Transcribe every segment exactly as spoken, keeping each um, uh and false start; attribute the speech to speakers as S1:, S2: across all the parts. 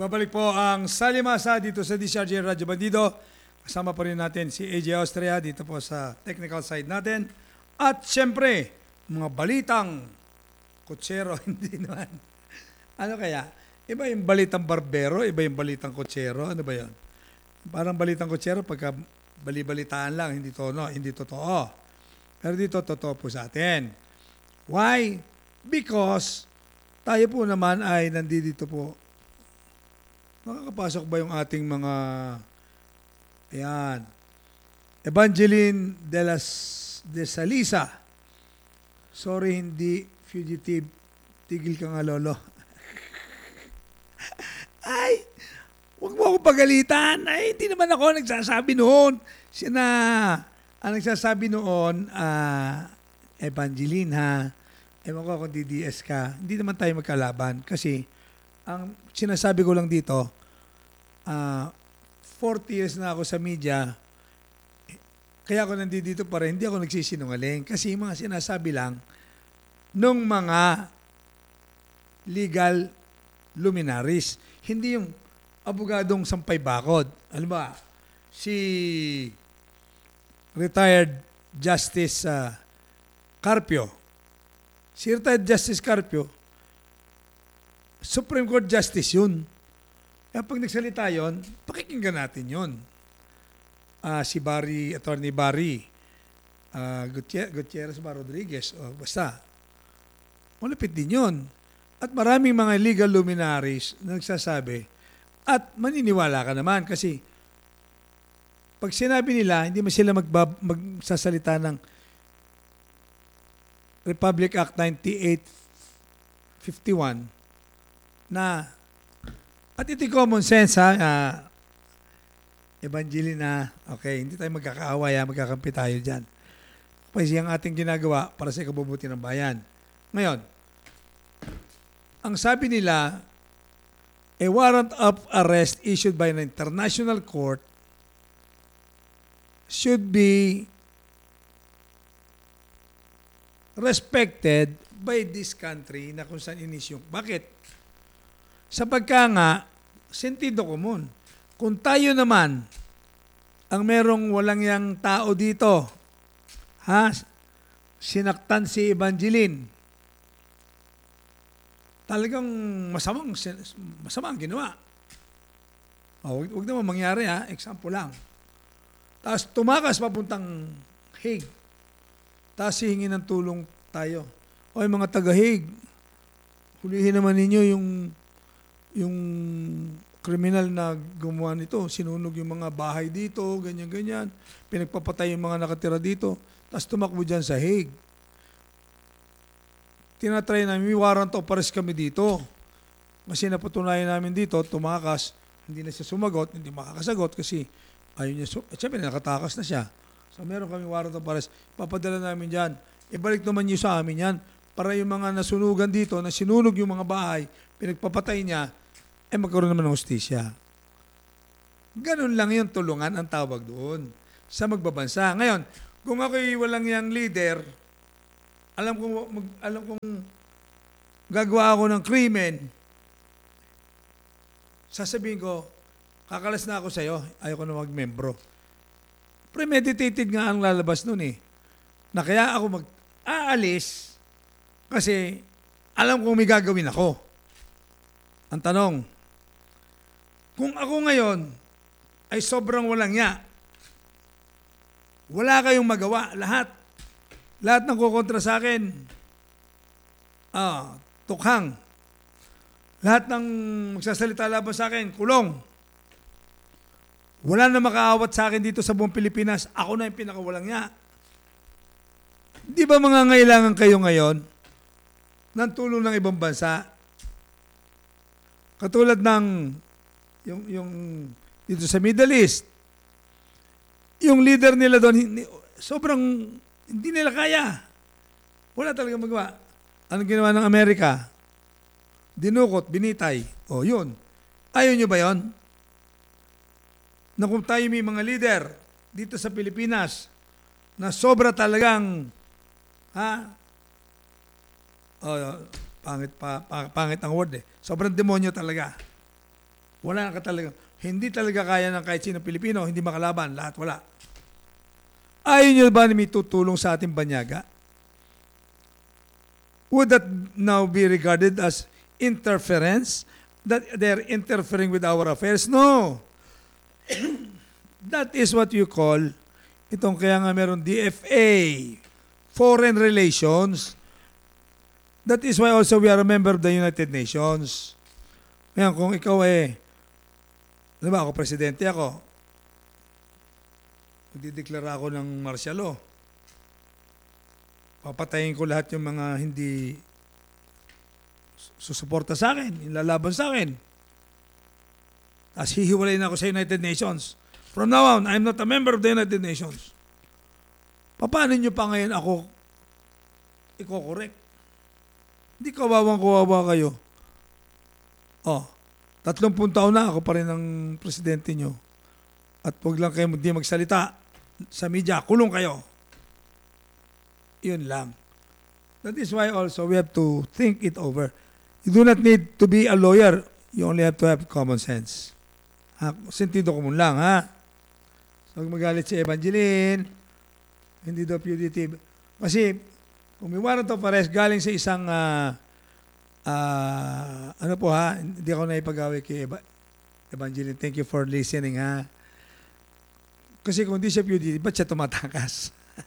S1: Nagbabalik po ang Salimasa dito sa D C R J Radyo Bandido. Kasama pa rin natin si A J Austria dito po sa technical side natin. At siyempre, mga balitang kutsero, hindi naman. Ano kaya? Iba yung balitang barbero, iba yung balitang kutsero. Ano ba yun? Parang balitang kutsero pagka bali-balitaan lang, hindi to, no, hindi totoo. Pero dito totoo po sa atin. Why? Because tayo po naman ay nandito po. Makakapasok ba yung ating mga ayan, Evangeline de las de Salisa. Sorry, hindi fugitive. Tigil ka nga, lolo. Ay, huwag mo akong pagalitan. Ay, hindi naman ako nagsasabi noon. Siya na, ang nagsasabi noon, uh, Evangeline ha, ewan ko kung D D S ka, hindi naman tayo magkalaban. Kasi, ang sinasabi ko lang dito, uh, forty years na ako sa media, kaya ako nandito pa rin, hindi ako nagsisinungaling. Kasi yung mga sinasabi lang, nung mga legal luminaries, hindi yung abogadong sampay bakod. Ano ba? Si retired Justice uh, Carpio. Si retired Justice Carpio, Supreme Court Justice yun. Kaya pag nagsalita yun, pakikinggan natin yun. Uh, si Barry, Attorney Barry, uh, Gutierrez, Gutierrez ba Rodriguez, o basta. Malapit din yun. At maraming mga legal luminaries na nagsasabi, at maniniwala ka naman kasi pag sinabi nila, hindi man sila magbab, magsasalita ng Republic Act ninety-eight fifty-one na at ito common sense ha, uh, Evangeline na, okay, hindi tayo magkakaaway ha, magkakampi tayo dyan. Kasi ang ating ginagawa para sa ikabubuti ng bayan. Ngayon, ang sabi nila, a warrant of arrest issued by an international court should be respected by this country na kung saan inisyong. Bakit? Sapagka nga, sentido común. Kung tayo naman ang merong walang yang tao dito, ha, sinaktan si Evangeline, talagang masamang, masamang ginawa. O, huwag, huwag naman mangyari ha, example lang. Tapos tumakas papuntang Hague. Tapos hihingi ng tulong tayo. O mga taga-Hague, hulihin naman ninyo yung yung kriminal na gumawa nito. Sinunog yung mga bahay dito, ganyan-ganyan. Pinagpapatay yung mga nakatira dito. Tapos tumakbo dyan sa Hague. Tinatry namin, may warrant of arrest kami dito. Kasi napatunayan namin dito, tumakas, hindi na siya sumagot, hindi makakasagot kasi ayun niya. At syempre, nakatakas na siya. So meron kami warrant of arrest. Papadala namin dyan. Ibalik naman niyo sa amin yan para yung mga nasunugan dito, na sinunog yung mga bahay, pinagpapatay niya, eh magkaroon naman ng hustisya. Ganun lang yung tulungan ang tawag doon sa magbabansa. Ngayon, kung ako'y walang yang leader, alam kong, mag, alam kong gagawa ako ng krimen, sasabihin ko, kakalas na ako sa'yo, ayaw ko na mag-membro. Premeditated nga ang lalabas nun eh. Na kaya ako mag-aalis kasi alam kong may gagawin ako. Ang tanong, kung ako ngayon ay sobrang walang ya, wala kayong magawa, lahat. Lahat ng kukontra sa akin, ah, tukhang. Lahat ng magsasalita laban sa akin, kulong. Wala na makaawat sa akin dito sa buong Pilipinas. Ako na yung pinakawalang ya. Di ba mga ngailangan kayo ngayon ng tulong ng ibang bansa? Katulad ng yung, yung dito sa Middle East, yung leader nila doon, sobrang hindi nila kaya. Wala talaga magawa. Anong ginawa ng Amerika? Dinukot, binitay. O yun. Ayaw nyo ba yun? Na kung tayo may mga leader dito sa Pilipinas na sobra talagang ha? Oh, pangit pa, pangit ang word eh. Sobrang demonyo talaga. Wala na ka talaga. Hindi talaga kaya ng kahit sino Pilipino, hindi makalaban, lahat wala. Ayaw nyo ba na may tutulong sa ating banyaga? Would that now be regarded as interference? That they're interfering with our affairs? No. That is what you call, itong kaya nga meron D F A, Foreign Relations. That is why also we are a member of the United Nations. Ngayon, kung ikaw eh, di ba, ako presidente ako, magdideklara ako ng martial law. Papatayin ko lahat yung mga hindi susuporta sa akin, yung lalaban sa akin. Tapos hihiwalay na ako sa United Nations. From now on, I'm not a member of the United Nations. Paano nyo pa ngayon ako iko-correct? Hindi kawawang kawawa kayo. Oh, tatlumpung taon na ako pa rin ang presidente nyo. At huwag lang kayo hindi magsalita sa media, kulong kayo. Yun lang. That is why also we have to think it over. You do not need to be a lawyer. You only have to have common sense. Ha? Sentido común lang, ha? So, magalit si Evangeline, hindi daw punitive. Kasi, kung may warrant of arrest galing sa isang, uh, uh, ano po ha, hindi ako naipagawi kay Eva- Evangeline. Thank you for listening, ha? Kasi kung hindi siya punitive, ba't siya tumatakas?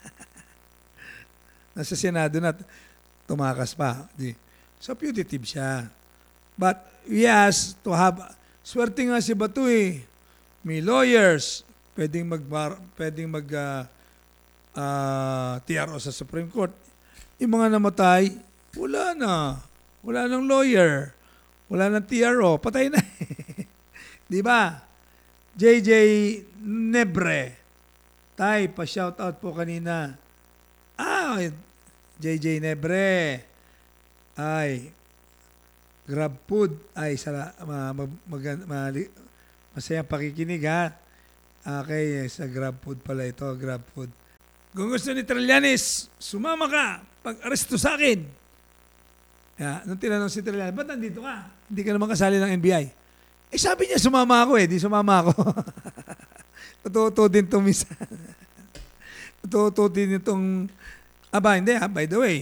S1: Nasa Senado na tumakas pa. So, punitive siya. But, yes, to have, swerte nga si Batu eh. May lawyers, pwedeng mag, pwedeng mag uh, uh, T R O sa Supreme Court. Yung mga namatay, wala na. Wala nang lawyer. Wala nang T R O. Patay na. Di ba? J J Nebre. Tay, pa-shout out po kanina. Ah, J J Nebre. Ay, Grab Food. Ay, sala, ma, mag, mag, ma, masayang pakikinig ha. Okay, sa Grab Food pala ito, Grab Food. Kung gusto ni Trillanes, sumama ka, pag-aresto sa akin. Yeah, nung tinanong si Trillanes, ba't nandito ka? Hindi ka naman kasali ng N B I. Eh sabi niya, sumama ako eh, di sumama ako. Totoo din itong misa. Totoo din itong, aba, hindi ha, by the way,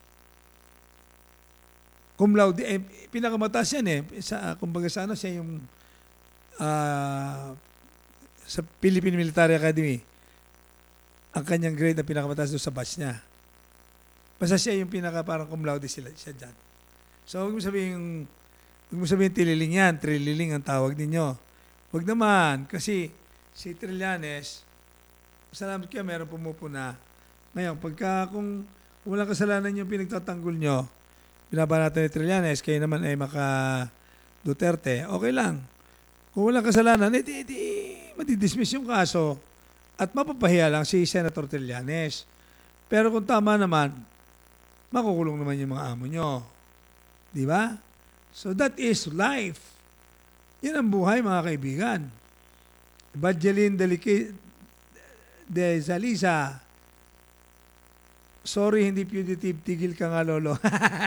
S1: cum laude, eh, pinakamataas yan eh, sa, kumbaga sa ano, siya yung, uh, sa Philippine Military Academy, ang kanyang grade na pinakamataas doon sa batch niya. Basta siya yung pinaka parang cum laude sila, siya dyan. So, huwag mo sabihin, huwag mo sabihin tililing yan, trililing ang tawag ninyo. Huwag naman, kasi si Trillanes, salamat kaya meron pumupuna. Ngayon, pagka kung walang kasalanan yung pinagtatanggol nyo, binaba natin ni Trillanes, kayo naman ay maka Duterte, okay lang. Kung walang kasalanan, edi, edi, matidismiss yung kaso at mapapahiya lang si Senator Trillanes. Pero kung tama naman, makukulong naman yung mga amo nyo. Di ba? So that is life. Yan ang buhay, mga kaibigan. Evangeline Delique de Zaliza, sorry, hindi punitive, tigil ka nga, lolo.